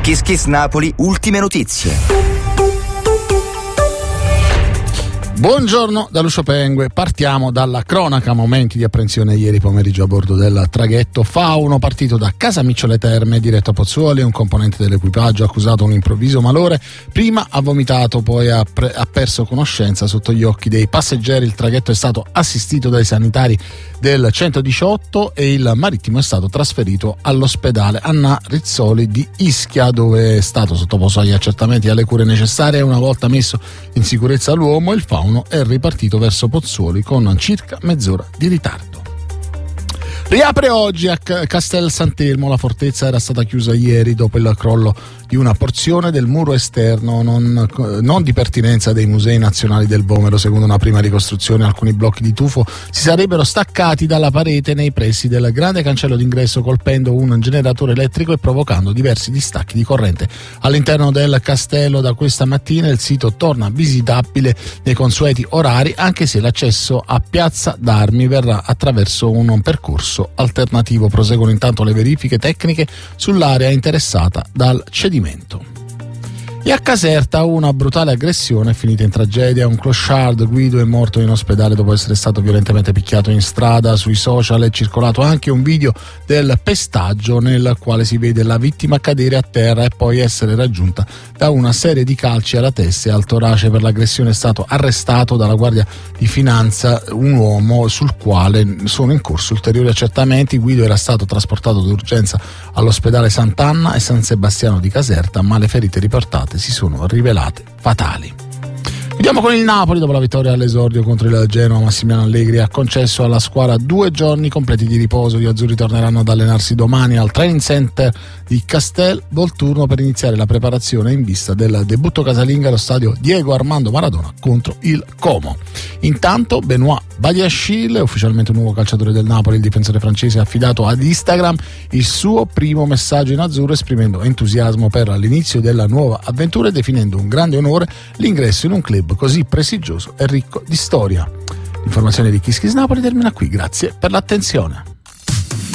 Kiss Kiss Napoli, ultime notizie. Buongiorno da Lucio Pengue, partiamo dalla cronaca. Momenti di apprensione ieri pomeriggio a bordo del traghetto Fauno partito da Casamicciola Terme diretto a Pozzuoli. Un componente dell'equipaggio ha accusato un improvviso malore, prima ha vomitato, poi ha perso conoscenza sotto gli occhi dei passeggeri. Il traghetto è stato assistito dai sanitari del 118 e il marittimo è stato trasferito all'ospedale Anna Rizzoli di Ischia, dove è stato sottoposto agli accertamenti e alle cure necessarie. Una volta messo in sicurezza l'uomo, il Fauno è ripartito verso Pozzuoli con circa mezz'ora di ritardo. Riapre oggi a Castel Sant'Elmo. La fortezza era stata chiusa ieri dopo il crollo di una porzione del muro esterno non di pertinenza dei musei nazionali del Vomero. Secondo una prima ricostruzione, alcuni blocchi di tufo si sarebbero staccati dalla parete nei pressi del grande cancello d'ingresso, colpendo un generatore elettrico e provocando diversi distacchi di corrente all'interno del castello. Da questa mattina il sito torna visitabile nei consueti orari, anche se l'accesso a Piazza d'Armi verrà attraverso un percorso alternativo. Proseguono intanto le verifiche tecniche sull'area interessata dal cedimento. E a Caserta una brutale aggressione è finita in tragedia. Un clochard, Guido, è morto in ospedale dopo essere stato violentemente picchiato in strada. Sui social è circolato anche un video del pestaggio nel quale si vede la vittima cadere a terra e poi essere raggiunta da una serie di calci alla testa e al torace. Per l'aggressione è stato arrestato dalla Guardia di Finanza un uomo sul quale sono in corso ulteriori accertamenti. Guido era stato trasportato d'urgenza all'ospedale Sant'Anna e San Sebastiano di Caserta, ma le ferite riportate si sono rivelate fatali. Vediamo con il Napoli. Dopo la vittoria all'esordio contro il Genoa, Massimiliano Allegri ha concesso alla squadra 2 giorni completi di riposo. Gli azzurri torneranno ad allenarsi domani al training center di Castel Volturno per iniziare la preparazione in vista del debutto casalingo allo stadio Diego Armando Maradona contro il Como. Intanto Benoît Badiashile, ufficialmente un nuovo calciatore del Napoli, il difensore francese ha affidato ad Instagram il suo primo messaggio in azzurro, esprimendo entusiasmo per l'inizio della nuova avventura e definendo un grande onore l'ingresso in un club così prestigioso e ricco di storia. L'informazione di Kiss Kiss Napoli termina qui, grazie per l'attenzione.